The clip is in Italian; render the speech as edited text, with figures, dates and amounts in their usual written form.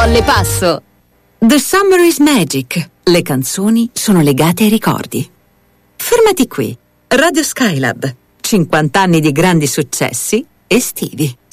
Colle Passo. The Summer is Magic. Le canzoni sono legate ai ricordi. Fermati qui. Radio Skylab. 50 anni di grandi successi estivi.